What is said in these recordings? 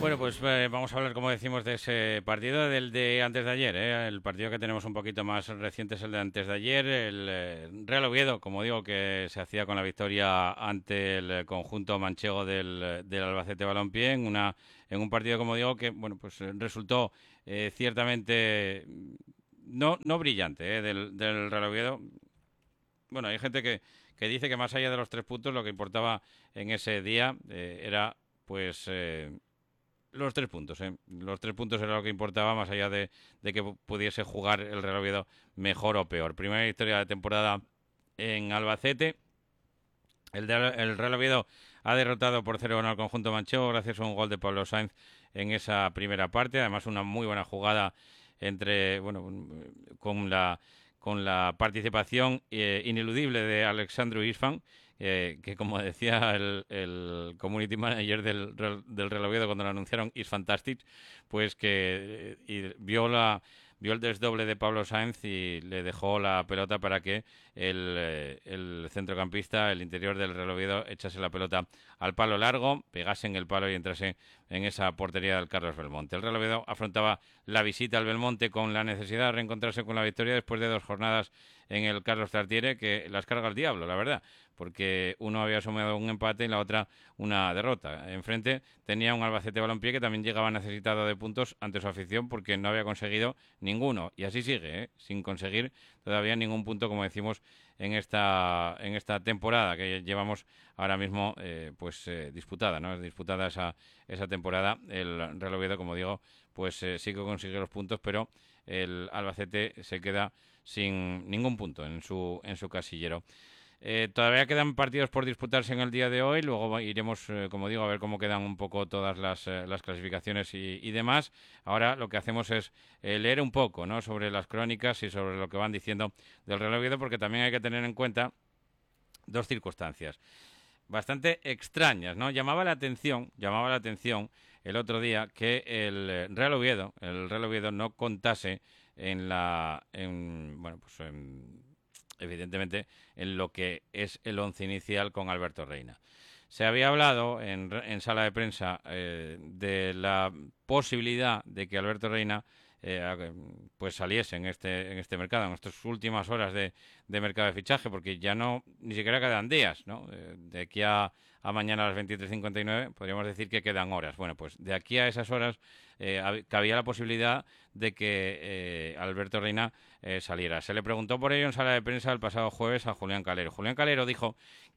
Bueno, pues vamos a hablar, como decimos, de ese partido, del de antes de ayer. El partido que tenemos un poquito más reciente es el de antes de ayer. El Real Oviedo, como digo, que se hacía con la victoria ante el conjunto manchego del Albacete Balompié en un partido, como digo, que bueno, pues resultó ciertamente no brillante del Real Oviedo. Bueno, hay gente que dice que más allá de los 3 puntos, lo que importaba en ese día era pues los 3 puntos. Los 3 puntos era lo que importaba, más allá de que pudiese jugar el Real Oviedo mejor o peor. Primera victoria de temporada en Albacete. El Real Oviedo ha derrotado por 0-1 al conjunto manchego gracias a un gol de Pablo Sainz en esa primera parte. Además, una muy buena jugada con la participación ineludible de Alexandru Isfan, que como decía el community manager del Real Oviedo cuando lo anunciaron, is fantastic, pues que vio el desdoble de Pablo Sainz y le dejó la pelota para que el centrocampista, el interior del Real Oviedo, echase la pelota al palo largo, pegase en el palo y entrase en esa portería del Carlos Belmonte. El Real Oviedo afrontaba la visita al Belmonte con la necesidad de reencontrarse con la victoria después de 2 jornadas en el Carlos Tartiere, que las carga el diablo, la verdad, porque uno había sumado un empate y la otra una derrota. Enfrente tenía un Albacete Balompié que también llegaba necesitado de puntos ante su afición porque no había conseguido ninguno, y así sigue, sin conseguir todavía ningún punto, como decimos, en esta temporada que llevamos ahora mismo disputada, ¿no? Es disputada esa temporada. El Real Oviedo, como digo, pues sí que consigue los puntos, pero el Albacete se queda sin ningún punto en su casillero. Todavía quedan partidos por disputarse en el día de hoy. Luego iremos, como digo, a ver cómo quedan un poco todas las clasificaciones y demás. Ahora lo que hacemos es leer un poco, ¿no?, sobre las crónicas y sobre lo que van diciendo del Real Oviedo, porque también hay que tener en cuenta 2 circunstancias bastante extrañas, ¿no? Llamaba la atención el otro día que el Real Oviedo no contase evidentemente en lo que es el once inicial con Alberto Reina. Se había hablado en sala de prensa de la posibilidad de que Alberto Reina pues saliese en este mercado, en estas últimas horas de mercado de fichaje, porque ya ni siquiera quedan días, ¿no? De aquí a mañana a las 23:59 podríamos decir que quedan horas. Bueno, pues de aquí a esas horas cabía la posibilidad de que Alberto Reina saliera. Se le preguntó por ello en sala de prensa el pasado jueves a Julián Calero. Julián Calero dijo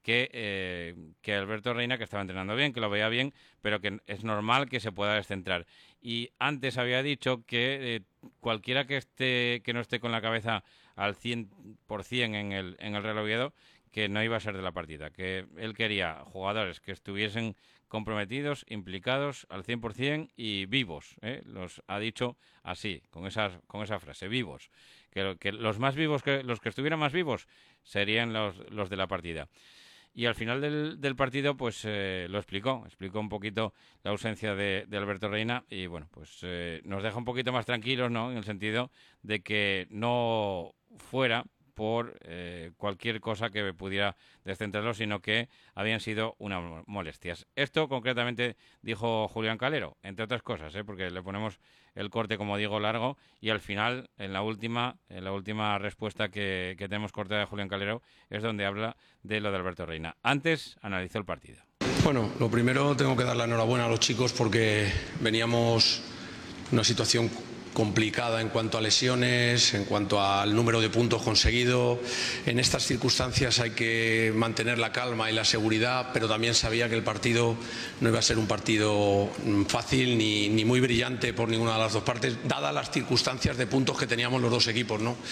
que Alberto Reina, que estaba entrenando bien, que lo veía bien, pero que es normal que se pueda descentrar. Y antes había dicho que cualquiera que no esté con la cabeza al 100% en el Real Oviedo, que no iba a ser de la partida, que él quería jugadores que estuviesen comprometidos, implicados al 100% y vivos, los ha dicho así, con esa frase, vivos, que los más vivos, los que estuvieran más vivos serían los de la partida. Y al final del partido, pues lo explicó un poquito la ausencia de Alberto Reina y bueno, pues nos deja un poquito más tranquilos, ¿no?, en el sentido de que no fuera por cualquier cosa que pudiera descentrarlo, sino que habían sido unas molestias. Esto concretamente dijo Julián Calero, entre otras cosas, porque le ponemos el corte, como digo, largo, y al final, en la última respuesta que tenemos cortada de Julián Calero, es donde habla de lo de Alberto Reina. Antes analizó el partido. Bueno, lo primero tengo que dar la enhorabuena a los chicos porque veníamos en una situación complicada en cuanto a lesiones, en cuanto al número de puntos conseguido. En estas circunstancias hay que mantener la calma y la seguridad, pero también sabía que el partido no iba a ser un partido fácil ni muy brillante por ninguna de las dos partes, dadas las circunstancias de puntos que teníamos los dos equipos, ¿no?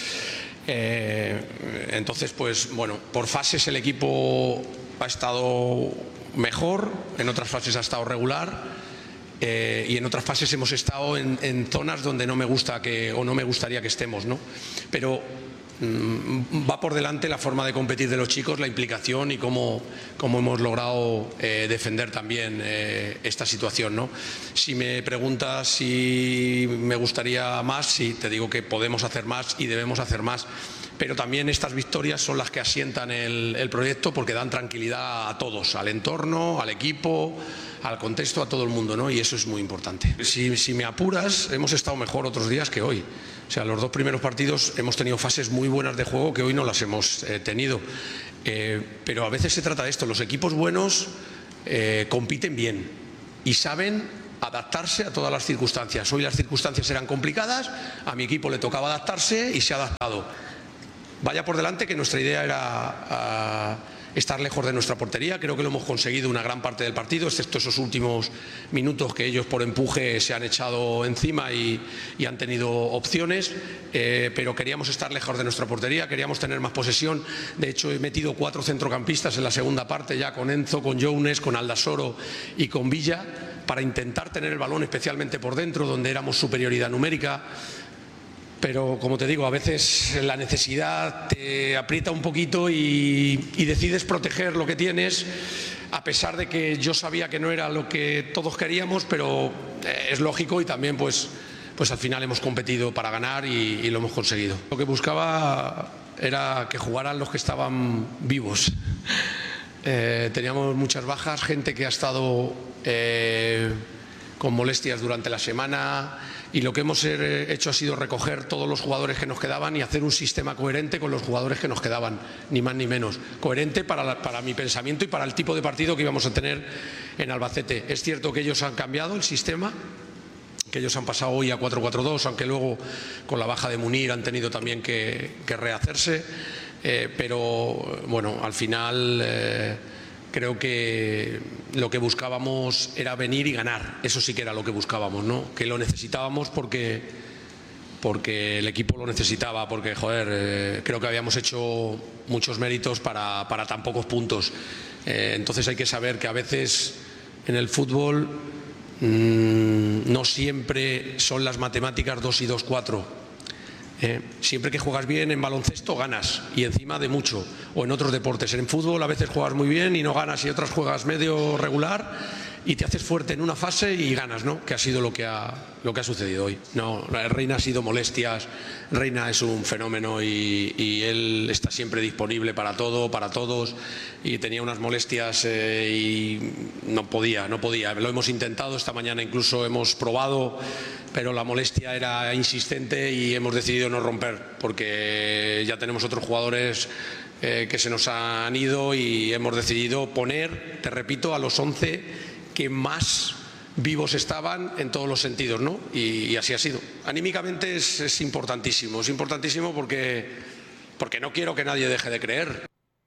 Entonces, pues bueno, por fases el equipo ha estado mejor, en otras fases ha estado regular. Y en otras fases hemos estado en zonas donde no me gustaría que estemos, ¿no? Pero Va por delante la forma de competir de los chicos, la implicación y cómo hemos logrado defender también esta situación, ¿no? Si me preguntas si me gustaría más, sí, te digo que podemos hacer más y debemos hacer más. Pero también estas victorias son las que asientan el proyecto, porque dan tranquilidad a todos, al entorno, al equipo, al contexto, a todo el mundo, ¿no? Y eso es muy importante. Si me apuras, hemos estado mejor otros días que hoy. O sea, los dos primeros partidos hemos tenido fases muy buenas de juego que hoy no las hemos tenido. Pero a veces se trata de esto. Los equipos buenos compiten bien y saben adaptarse a todas las circunstancias. Hoy las circunstancias eran complicadas, a mi equipo le tocaba adaptarse y se ha adaptado. Vaya por delante que nuestra idea era estar lejos de nuestra portería. Creo que lo hemos conseguido una gran parte del partido, excepto esos últimos minutos que ellos por empuje se han echado encima y han tenido opciones, pero queríamos estar lejos de nuestra portería, queríamos tener más posesión. De hecho, he metido 4 centrocampistas en la segunda parte, ya con Enzo, con Younes, con Aldasoro y con Villa, para intentar tener el balón especialmente por dentro, donde éramos superioridad numérica. Pero, como te digo, a veces la necesidad te aprieta un poquito y decides proteger lo que tienes, a pesar de que yo sabía que no era lo que todos queríamos, pero es lógico y también pues al final hemos competido para ganar y lo hemos conseguido. Lo que buscaba era que jugaran los que estaban vivos. Teníamos muchas bajas, gente que ha estado con molestias durante la semana, y lo que hemos hecho ha sido recoger todos los jugadores que nos quedaban y hacer un sistema coherente con los jugadores que nos quedaban, ni más ni menos. Coherente para mi pensamiento y para el tipo de partido que íbamos a tener en Albacete. Es cierto que ellos han cambiado el sistema, que ellos han pasado hoy a 4-4-2, aunque luego con la baja de Munir han tenido también que rehacerse, pero bueno, al final creo que lo que buscábamos era venir y ganar. Eso sí que era lo que buscábamos, ¿no? Que lo necesitábamos porque el equipo lo necesitaba, porque creo que habíamos hecho muchos méritos para tan pocos puntos. Entonces hay que saber que a veces en el fútbol no siempre son las matemáticas 2 y 2, 4. Siempre que juegas bien en baloncesto ganas, y encima de mucho, o en otros deportes. En fútbol a veces juegas muy bien y no ganas, y otras juegas medio regular y te haces fuerte en una fase y ganas, ¿no? Que ha sido lo que ha sucedido hoy. No, Reina ha sido molestias. Reina es un fenómeno y él está siempre disponible para todo, para todos, y tenía unas molestias y no podía. Lo hemos intentado esta mañana, incluso hemos probado, pero la molestia era insistente y hemos decidido no romper, porque ya tenemos otros jugadores que se nos han ido, y hemos decidido poner, te repito, a los 11 que más vivos estaban en todos los sentidos, ¿no? Y así ha sido. Anímicamente es importantísimo porque no quiero que nadie deje de creer.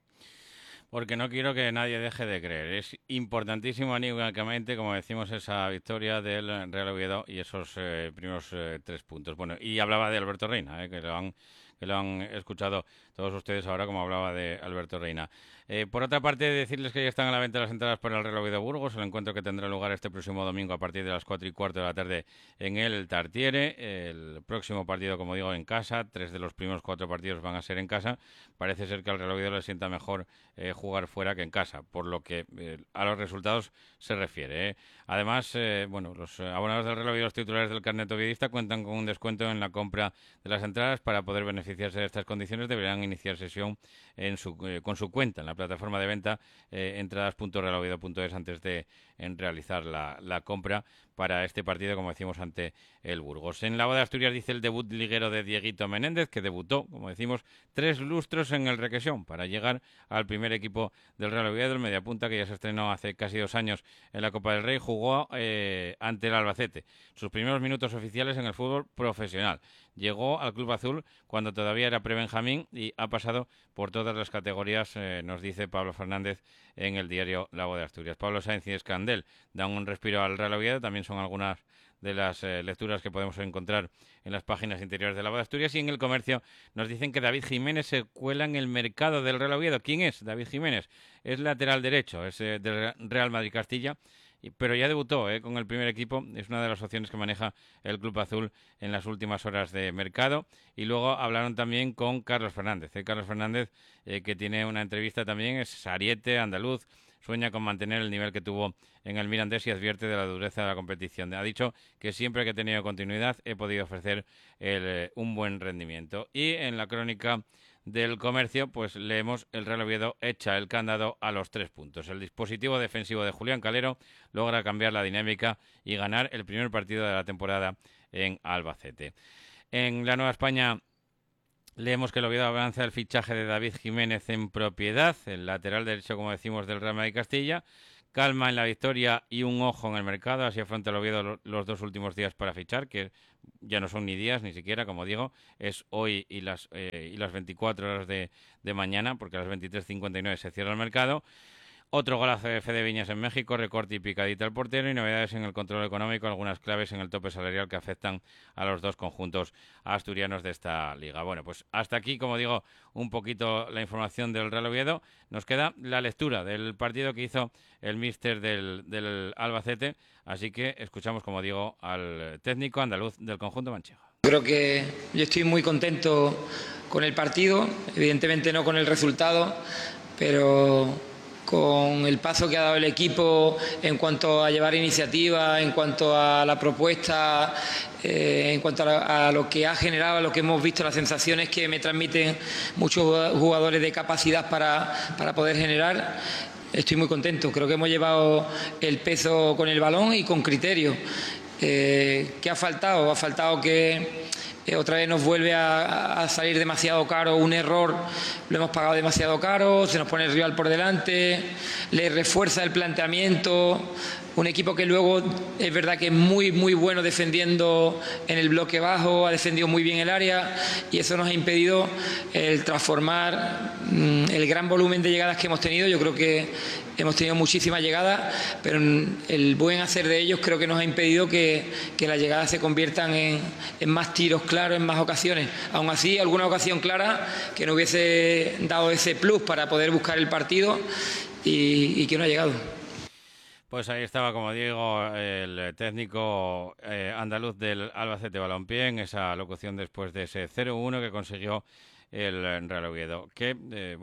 Porque no quiero que nadie deje de creer. Es importantísimo anímicamente, como decimos, esa victoria del Real Oviedo y esos primeros 3 puntos. Bueno, y hablaba de Alberto Reina, que lo han escuchado todos ustedes ahora, como hablaba de Alberto Reina. Por otra parte, decirles que ya están a la venta las entradas para el Real Oviedo Burgos, el encuentro que tendrá lugar este próximo domingo a partir de las 4:15 de la tarde en el Tartiere. El próximo partido, como digo, en casa. 3 de los primeros 4 partidos van a ser en casa. Parece ser que al Real Oviedo le sienta mejor jugar fuera que en casa, por lo que a los resultados se refiere. Además, los abonados del Real Oviedo, los titulares del carnet oviedista, cuentan con un descuento en la compra de las entradas. Para poder beneficiarse de estas condiciones deberán iniciar sesión con su cuenta en la plataforma de venta entradas.realoviedo.es antes de realizar la compra para este partido, como decimos, ante el Burgos. En la Boda de Asturias dice el debut liguero de Dieguito Menéndez, que debutó, como decimos, 3 lustros en el Requesón para llegar al primer equipo del Real Oviedo. El mediapunta, que ya se estrenó hace casi 2 años en la Copa del Rey, jugó ante el Albacete sus primeros minutos oficiales en el fútbol profesional. Llegó al Club Azul cuando todavía era prebenjamín y ha pasado por todas las categorías, nos dice Pablo Fernández en el diario La Voz de Asturias. Pablo Sáenz y Escandel dan un respiro al Real Oviedo, también son algunas de las lecturas que podemos encontrar en las páginas interiores de La Voz de Asturias. Y en El Comercio nos dicen que David Jiménez se cuela en el mercado del Real Oviedo. ¿Quién es David Jiménez? Es lateral derecho, es del Real Madrid Castilla, pero ya debutó con el primer equipo. Es una de las opciones que maneja el Club Azul en las últimas horas de mercado. Y luego hablaron también con Carlos Fernández. Carlos Fernández, que tiene una entrevista también, es ariete, andaluz, sueña con mantener el nivel que tuvo en el Mirandés y advierte de la dureza de la competición. Ha dicho que siempre que he tenido continuidad he podido ofrecer un buen rendimiento. Y en la crónica del Comercio, pues leemos: el Real Oviedo echa el candado a los 3 puntos. El dispositivo defensivo de Julián Calero logra cambiar la dinámica y ganar el primer partido de la temporada en Albacete. En la Nueva España leemos que el Oviedo avanza el fichaje de David Jiménez en propiedad, el lateral derecho, como decimos, del Real Madrid Castilla. Calma en la victoria y un ojo en el mercado. Así afronta el Oviedo los 2 últimos días para fichar, que ya no son ni días ni siquiera, como digo, es hoy y las 24 horas de mañana, porque a las 23:59 se cierra el mercado. Otro golazo de Fede Viñas en México, recorte y picadita al portero, y novedades en el control económico, algunas claves en el tope salarial que afectan a los 2 conjuntos asturianos de esta liga. Bueno, pues hasta aquí, como digo, un poquito la información del Real Oviedo. Nos queda la lectura del partido que hizo el míster del Albacete, así que escuchamos, como digo, al técnico andaluz del conjunto manchego. Creo que yo estoy muy contento con el partido, evidentemente no con el resultado, pero con el paso que ha dado el equipo en cuanto a llevar iniciativa, en cuanto a la propuesta, en cuanto a lo que ha generado, a lo que hemos visto, las sensaciones que me transmiten muchos jugadores de capacidad para poder generar. Estoy muy contento, creo que hemos llevado el peso con el balón y con criterio. ¿Qué ha faltado? Ha faltado que otra vez nos vuelve a salir demasiado caro un error, lo hemos pagado demasiado caro, se nos pone el rival por delante, le refuerza el planteamiento. Un equipo que luego es verdad que es muy bueno defendiendo en el bloque bajo, ha defendido muy bien el área, y eso nos ha impedido el transformar el gran volumen de llegadas que hemos tenido. Yo creo que hemos tenido muchísimas llegadas, pero el buen hacer de ellos creo que nos ha impedido que las llegadas se conviertan en más tiros claros, en más ocasiones. Aún así, alguna ocasión clara que nos hubiese dado ese plus para poder buscar el partido y que no ha llegado. Pues ahí estaba, como digo, el técnico andaluz del Albacete Balompié en esa locución después de ese 0-1 que consiguió el Real Oviedo. Que,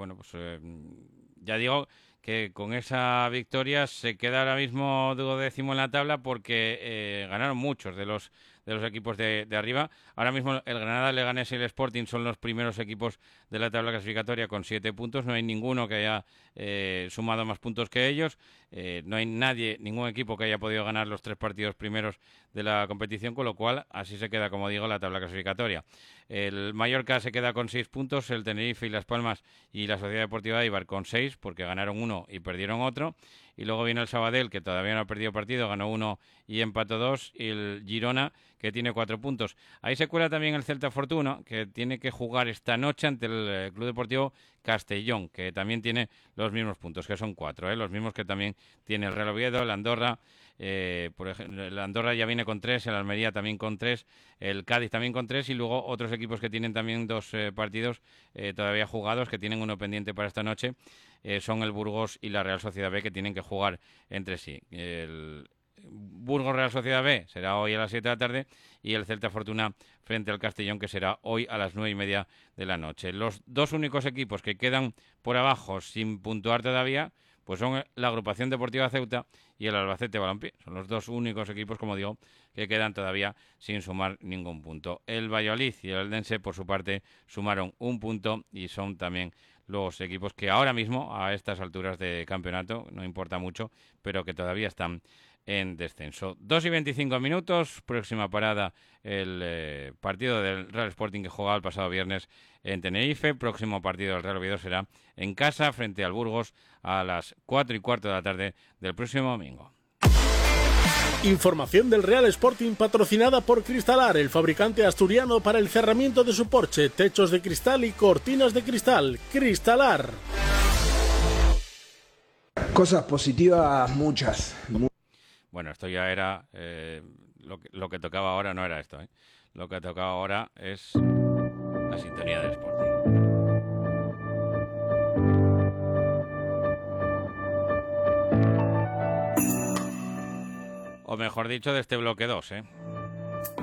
ya digo que con esa victoria se queda ahora mismo 12º en la tabla, porque ganaron muchos de los equipos de arriba. Ahora mismo el Granada, el Leganés y el Sporting son los primeros equipos de la tabla clasificatoria con 7 puntos. No hay ninguno que haya sumado más puntos que ellos. No hay ningún equipo que haya podido ganar los 3 partidos primeros de la competición, con lo cual así se queda, como digo, la tabla clasificatoria. El Mallorca se queda con 6 puntos, el Tenerife y Las Palmas y la Sociedad Deportiva de Eibar con 6, porque ganaron uno y perdieron otro. Y luego viene el Sabadell, que todavía no ha perdido partido, ganó 1 y empató 2, y el Girona, que tiene 4 puntos. Ahí se cuela también el Celta Fortuna, que tiene que jugar esta noche ante el Club Deportivo Castellón, que también tiene los mismos puntos, que son 4, los mismos que también tiene el Real Oviedo, el Andorra. Por ejemplo, el Andorra ya viene con 3, el Almería también con 3, el Cádiz también con 3, y luego otros equipos que tienen también 2 partidos todavía jugados, que tienen uno pendiente para esta noche, son el Burgos y la Real Sociedad B, que tienen que jugar entre sí. El Burgos Real Sociedad B será hoy a las 7 de la tarde, y el Celta Fortuna frente al Castellón, que será hoy a las 9:30 de la noche. Los 2 únicos equipos que quedan por abajo sin puntuar todavía, pues son la Agrupación Deportiva Ceuta y el Albacete Balompié. Son los 2 únicos equipos, como digo, que quedan todavía sin sumar ningún punto. El Valladolid y el Eldense, por su parte, sumaron 1 punto, y son también los equipos que ahora mismo, a estas alturas de campeonato, no importa mucho, pero que todavía están en descenso. 2:25, próxima parada el partido del Real Sporting, que jugaba el pasado viernes en Tenerife. Próximo partido del Real Oviedo será en casa frente al Burgos a las 4:15 de la tarde del próximo domingo. Información del Real Sporting patrocinada por Cristalar, el fabricante asturiano para el cerramiento de su porche, techos de cristal y cortinas de cristal. Cristalar. Cosas positivas muchas. Bueno, esto ya era lo que tocaba ahora, no era esto. Lo que tocaba ahora es la sintonía del Sporting. o mejor dicho, de este bloque 2, ¿eh?